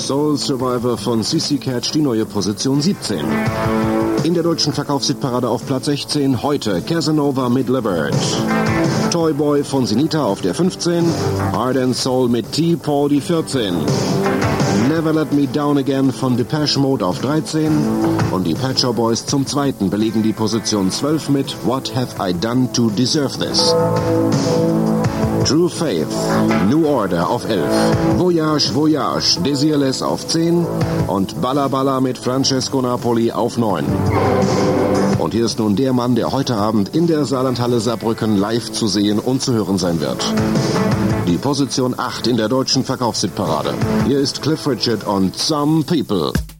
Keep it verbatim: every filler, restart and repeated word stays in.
Soul Survivor von C C Catch die neue Position siebzehn. In der deutschen Verkaufshitparade auf Platz sechzehn heute Casanova mit Libert. Toyboy von Sinita auf der fünfzehn, Heart and Soul mit T-Paul die vierzehn. Never Let Me Down Again von Depeche Mode auf dreizehn und die Pet Shop Boys zum zweiten belegen die Position zwölf mit What Have I Done to Deserve This. True Faith, New Order auf elf, Voyage, Voyage, Desireless auf zehn und Balla Balla mit Francesco Napoli auf neun. Und hier ist nun der Mann, der heute Abend in der Saarlandhalle Saarbrücken live zu sehen und zu hören sein wird. Die Position acht in der deutschen Verkaufshitparade. Hier ist Cliff Richard und Some People.